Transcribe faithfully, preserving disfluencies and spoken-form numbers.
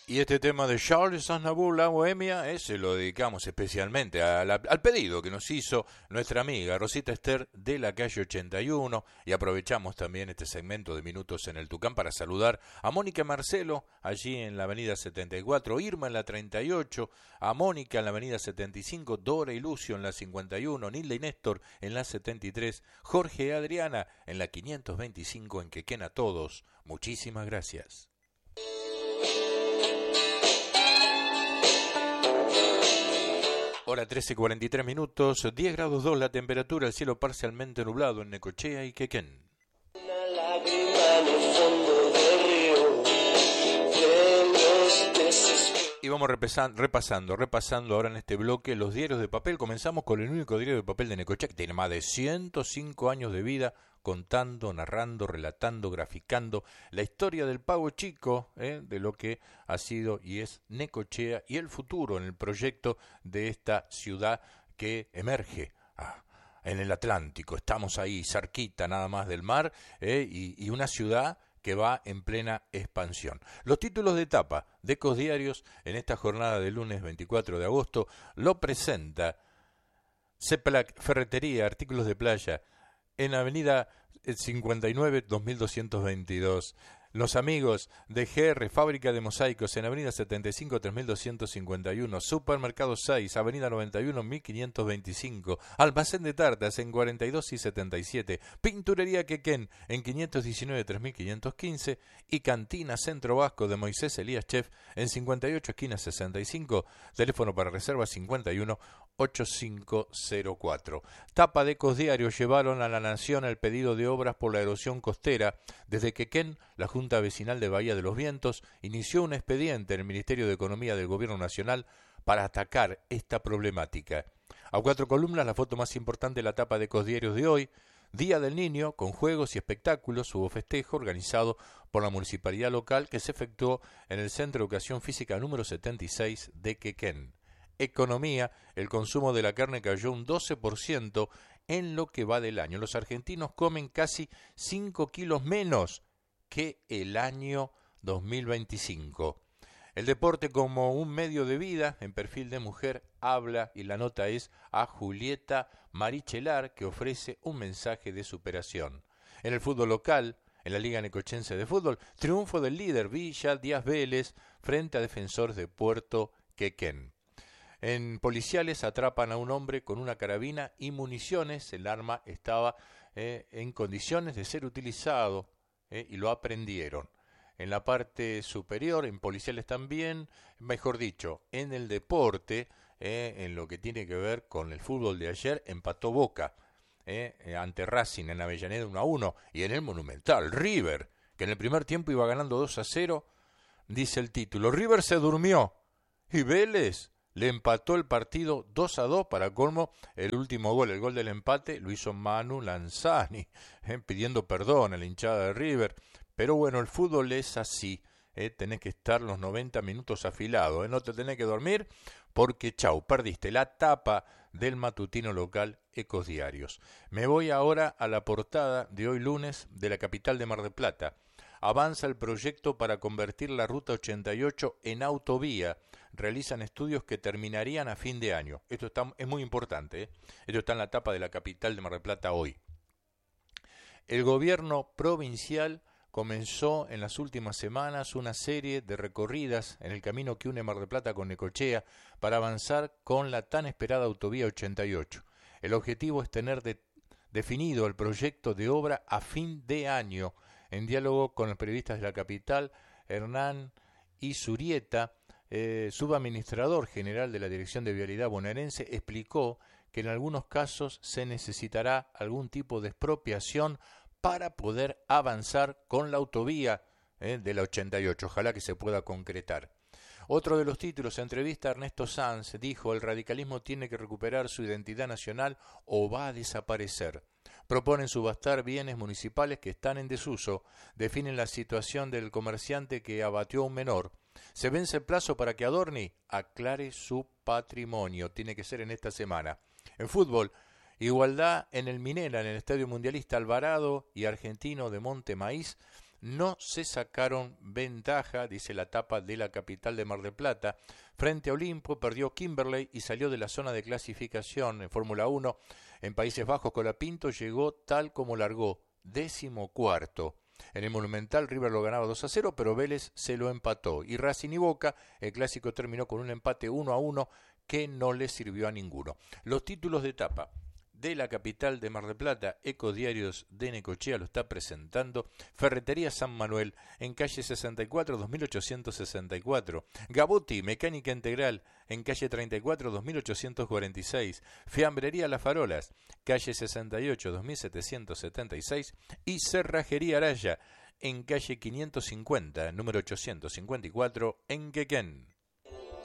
Y este tema de Charles Aznavour, La Bohemia, eh, se lo dedicamos especialmente a la, al pedido que nos hizo nuestra amiga Rosita Esther de la calle ochenta y uno, y aprovechamos también este segmento de Minutos en el Tucán para saludar a Mónica Marcelo allí en la avenida setenta y cuatro, Irma en la treinta y ocho, a Mónica en la avenida setenta y cinco, Dora y Lucio en la cincuenta y uno, Nilda y Néstor en la setenta y tres, Jorge y Adriana en la quinientos veinticinco en Quequén. A todos, muchísimas gracias. Hora trece cuarenta y tres minutos, diez grados dos la temperatura, el cielo parcialmente nublado en Necochea y Quequén. Una lágrima en el fondo del río de los desesperados. Y vamos repasando, repasando, repasando ahora en este bloque los diarios de papel. Comenzamos con el único diario de papel de Necochea, que tiene más de ciento cinco años de vida, contando, narrando, relatando, graficando la historia del Pago Chico, eh, de lo que ha sido y es Necochea y el futuro en el proyecto de esta ciudad que emerge ah, en el Atlántico. Estamos ahí cerquita nada más del mar, eh, y, y una ciudad que va en plena expansión. Los títulos de etapa de Ecos Diarios en esta jornada del lunes veinticuatro de agosto lo presenta Ceplac Ferretería, artículos de playa, en avenida cincuenta y nueve, dos mil doscientos veintidós. Los amigos de G R, fábrica de mosaicos, en avenida setenta y cinco, tres mil doscientos cincuenta y uno. Supermercado seis, avenida noventa y uno, mil quinientos veinticinco. Almacén de tartas en cuarenta y dos y setenta y siete. Pinturería Quequén en quinientos diecinueve, tres mil quinientos quince. Y Cantina Centro Vasco de Moisés Elías Chef en cincuenta y ocho, esquina sesenta y cinco. Teléfono para reservas cincuenta y uno, ochenta y cinco cero cuatro. Tapa de Ecos Diarios: llevaron a la Nación el pedido de obras por la erosión costera. Desde Quequén, la Junta Vecinal de Bahía de los Vientos inició un expediente en el Ministerio de Economía del Gobierno Nacional para atacar esta problemática. A cuatro columnas, la foto más importante de la tapa de Ecos Diarios de hoy: Día del Niño, con juegos y espectáculos. Hubo festejo organizado por la municipalidad local que se efectuó en el Centro de Educación Física número setenta y seis de Quequén. Economía: el consumo de la carne cayó un doce por ciento en lo que va del año. Los argentinos comen casi cinco kilos menos que el año dos mil veinticinco. El deporte como un medio de vida, en perfil de mujer, habla, y la nota es a Julieta Marichelar, que ofrece un mensaje de superación. En el fútbol local, en la Liga Necochense de Fútbol, triunfo del líder Villa Díaz Vélez frente a Defensores de Puerto Quequén. En policiales atrapan a un hombre con una carabina y municiones. El arma estaba eh, en condiciones de ser utilizado eh, y lo aprendieron. En la parte superior, en policiales también, mejor dicho, en el deporte, eh, en lo que tiene que ver con el fútbol de ayer, empató Boca eh, ante Racing en Avellaneda uno a uno, y en el Monumental, River, que en el primer tiempo iba ganando dos a cero, dice el título: River se durmió y Vélez le empató el partido dos a dos. Para colmo, el último gol, el gol del empate, lo hizo Manu Lanzani, eh, pidiendo perdón a la hinchada de River. Pero bueno, el fútbol es así, eh, tenés que estar los noventa minutos afilado, eh, no te tenés que dormir porque chau, perdiste la tapa del matutino local Ecos Diarios. Me voy ahora a la portada de hoy lunes de la capital de Mar del Plata. Avanza el proyecto para convertir la Ruta ochenta y ocho en autovía. Realizan estudios que terminarían a fin de año. Esto está, es muy importante, ¿eh? Esto está en la tapa de la capital de Mar del Plata hoy. El gobierno provincial comenzó en las últimas semanas una serie de recorridas en el camino que une Mar del Plata con Necochea para avanzar con la tan esperada autovía ochenta y ocho. El objetivo es tener de, definido el proyecto de obra a fin de año. En diálogo con los periodistas de la capital, Hernán Isurieta, eh, subadministrador general de la Dirección de Vialidad bonaerense, explicó que en algunos casos se necesitará algún tipo de expropiación para poder avanzar con la autovía eh, de la ochenta y ocho. Ojalá que se pueda concretar. Otro de los títulos, entrevista a Ernesto Sanz, dijo: el radicalismo tiene que recuperar su identidad nacional o va a desaparecer. Proponen subastar bienes municipales que están en desuso, definen la situación del comerciante que abatió a un menor. Se vence el plazo para que Adorni aclare su patrimonio. Tiene que ser en esta semana. En fútbol, igualdad en el Minera, en el Estadio Mundialista. Alvarado y Argentino de Monte Maíz no se sacaron ventaja, dice la tapa de la capital de Mar del Plata. Frente a Olimpo perdió Kimberley y salió de la zona de clasificación en Fórmula uno. En Países Bajos, Colapinto llegó tal como largó, décimo cuarto. En el Monumental River lo ganaba dos a cero, pero Vélez se lo empató. Y Racing y Boca, el clásico terminó con un empate uno a uno que no le sirvió a ninguno. Los títulos de etapa de la capital de Mar del Plata, Ecodiarios de Necochea lo está presentando. Ferretería San Manuel, en calle sesenta y cuatro, dos mil ochocientos sesenta y cuatro. Gabotti, Mecánica Integral, en calle treinta y cuatro, dos mil ochocientos cuarenta y seis. Fiambrería Las Farolas, calle sesenta y ocho, dos mil setecientos setenta y seis. Y Cerrajería Araya, en calle quinientos cincuenta, número ochocientos cincuenta y cuatro, en Quequén.